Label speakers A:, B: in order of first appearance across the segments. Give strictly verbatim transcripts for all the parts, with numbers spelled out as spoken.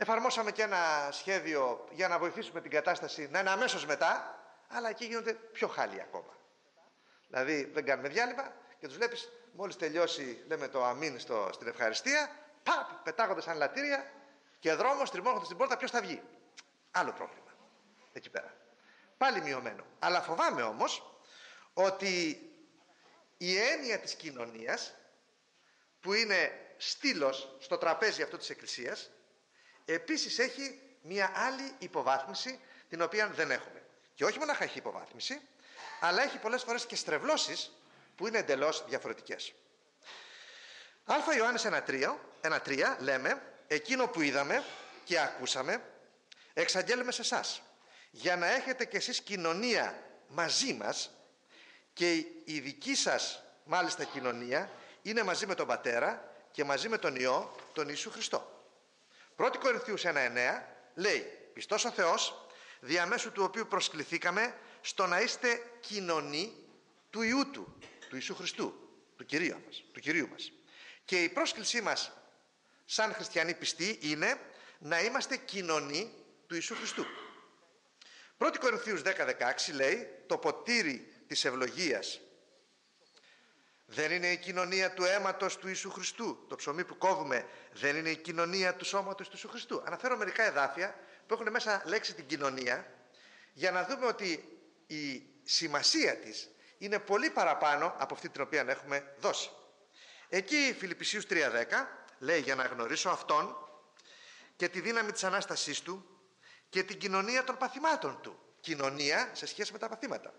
A: Εφαρμόσαμε και ένα σχέδιο για να βοηθήσουμε την κατάσταση να είναι αμέσως μετά, αλλά εκεί γίνονται πιο χάλια ακόμα. Δηλαδή δεν κάνουμε διάλειμμα και τους βλέπεις μόλις τελειώσει, λέμε το αμήν στο, στην ευχαριστία, παπ, πετάγονται σαν λατήρια και δρόμος, τριμώχονται στην πόρτα, ποιος θα βγει. Άλλο πρόβλημα εκεί πέρα. Πάλι μειωμένο. Αλλά φοβάμαι όμως ότι η έννοια της κοινωνίας, που είναι στήλος στο τραπέζι αυτού της Εκκλησίας, επίσης έχει μια άλλη υποβάθμιση την οποία δεν έχουμε. Και όχι μόνο έχει υποβάθμιση, αλλά έχει πολλές φορές και στρεβλώσεις που είναι εντελώς διαφορετικές. Α Ιωάννης ένα τρία λέμε, εκείνο που είδαμε και ακούσαμε εξαγγέλουμε σε εσάς, για να έχετε κι εσείς κοινωνία μαζί μας, και η δική σας μάλιστα κοινωνία είναι μαζί με τον Πατέρα και μαζί με τον Υιό, τον Ιησού Χριστό. πρώτη Κορινθίους ένα εννέα λέει, πιστός ο Θεός, διαμέσου του οποίου προσκληθήκαμε στο να είστε κοινωνοί του Υιού του, του Ιησού Χριστού, του Κυρίου μας, του Κυρίου μας. Και η πρόσκλησή μας σαν χριστιανοί πιστοί είναι να είμαστε κοινωνοί του Ιησού Χριστού. πρώτη Κορινθίους δέκα δεκαέξι λέει, το ποτήρι της ευλογίας δεν είναι η κοινωνία του αίματος του Ιησού Χριστού. Το ψωμί που κόβουμε δεν είναι η κοινωνία του σώματος του Ιησού Χριστού. Αναφέρω μερικά εδάφια που έχουν μέσα λέξη την κοινωνία, για να δούμε ότι η σημασία της είναι πολύ παραπάνω από αυτή την οποία έχουμε δώσει. Εκεί Φιλιππισίους τρία δέκα λέει, για να γνωρίσω Αυτόν και τη δύναμη της Ανάστασής Του και την κοινωνία των παθημάτων Του. Κοινωνία σε σχέση με τα παθήματα.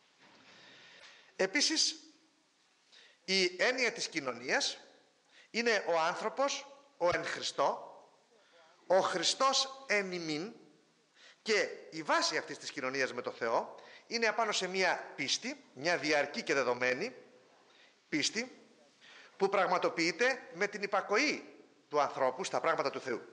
A: Επίσης, η έννοια της κοινωνίας είναι ο άνθρωπος, ο εν Χριστώ, ο Χριστός εν ημίν, και η βάση αυτής της κοινωνίας με το Θεό είναι απάνω σε μια πίστη, μια διαρκή και δεδομένη πίστη, που πραγματοποιείται με την υπακοή του ανθρώπου στα πράγματα του Θεού.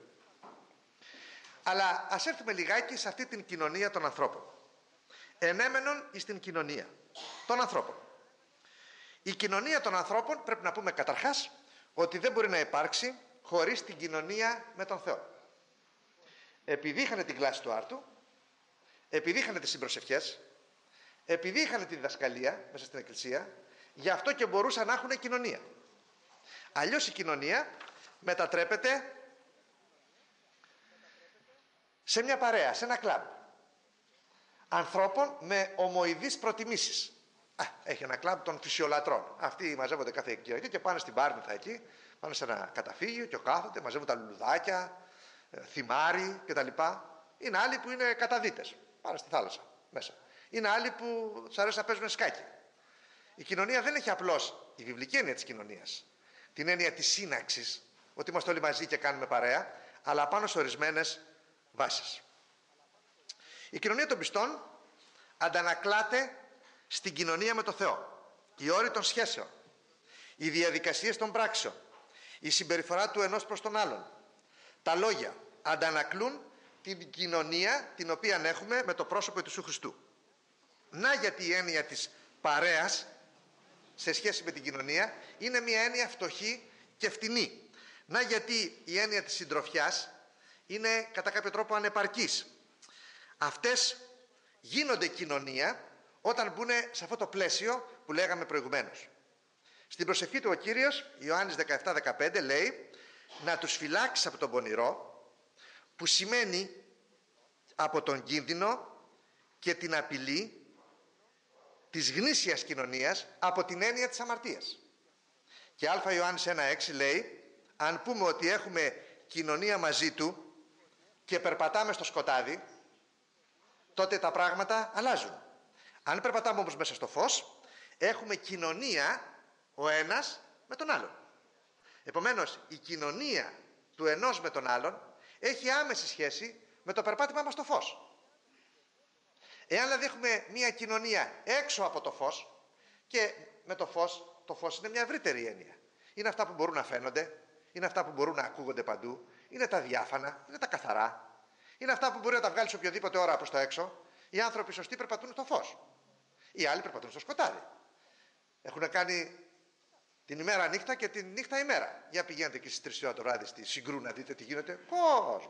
A: Αλλά ας έρθουμε λιγάκι σε αυτή την κοινωνία των ανθρώπων. Ενέμενον εις την κοινωνία των ανθρώπων. Η κοινωνία των ανθρώπων, πρέπει να πούμε καταρχάς ότι δεν μπορεί να υπάρξει χωρίς την κοινωνία με τον Θεό. Επειδή είχαν την κλάση του άρτου, επειδή είχαν τις συμπροσευχές, επειδή είχαν τη διδασκαλία μέσα στην Εκκλησία, γι' αυτό και μπορούσαν να έχουν κοινωνία. Αλλιώς η κοινωνία μετατρέπεται σε μια παρέα, σε ένα κλαμπ ανθρώπων με ομοειδείς προτιμήσεις. Α, έχει ένα κλαμπ των φυσιολατρών. Αυτοί μαζεύονται κάθε Κυριακή και πάνε στην Πάρνηθα εκεί, πάνε σε ένα καταφύγιο και κάθονται, μαζεύουν τα λουλουδάκια, θυμάρι κτλ. Είναι άλλοι που είναι καταδίτες, πάνε στη θάλασσα μέσα. Είναι άλλοι που τους αρέσει να παίζουν σκάκι. Η κοινωνία δεν έχει απλώς η βιβλική έννοια της κοινωνίας, την έννοια της σύναξης, ότι είμαστε όλοι μαζί και κάνουμε παρέα, αλλά πάνω σε ορισμένες βάσεις. Η κοινωνία των πιστών αντανακλάται στην κοινωνία με το Θεό. Οι όροι των σχέσεων, οι διαδικασίες των πράξεων, η συμπεριφορά του ενός προς τον άλλον, τα λόγια αντανακλούν την κοινωνία την οποία έχουμε με το πρόσωπο του Ιησού Χριστού. Να γιατί η έννοια της παρέας σε σχέση με την κοινωνία είναι μια έννοια φτωχή και φτηνή. Να γιατί η έννοια της συντροφιάς είναι κατά κάποιο τρόπο ανεπαρκής. Αυτές γίνονται κοινωνία όταν μπουν σε αυτό το πλαίσιο που λέγαμε προηγουμένως. Στην προσευχή του ο Κύριος, Ιωάννης δεκαεπτά δεκαπέντε, λέει να τους φυλάξεις από τον πονηρό, που σημαίνει από τον κίνδυνο και την απειλή της γνήσιας κοινωνίας, από την έννοια της αμαρτίας. Και Α Ιωάννης ένα έξι λέει, αν πούμε ότι έχουμε κοινωνία μαζί του και περπατάμε στο σκοτάδι, τότε τα πράγματα αλλάζουν. Αν περπατάμε όμως μέσα στο φως, έχουμε κοινωνία ο ένας με τον άλλον. Επομένως, η κοινωνία του ενός με τον άλλον έχει άμεση σχέση με το περπάτημά μας στο φως. Εάν δηλαδή έχουμε μια κοινωνία έξω από το φως, και με το φως, το φως είναι μια ευρύτερη έννοια. Είναι αυτά που μπορούν να φαίνονται, είναι αυτά που μπορούν να ακούγονται παντού, είναι τα διάφανα, είναι τα καθαρά, είναι αυτά που μπορεί να τα βγάλεις οποιοδήποτε ώρα προς το έξω. Οι άνθρωποι σωστοί περπατούν στο φως. Οι άλλοι περπατούν στο σκοτάδι. Έχουν κάνει την ημέρα νύχτα και την νύχτα ημέρα. Για πηγαίνετε και στις τρεις ώρα το βράδυ στη Συγκρού να δείτε τι γίνεται. Κόσμο.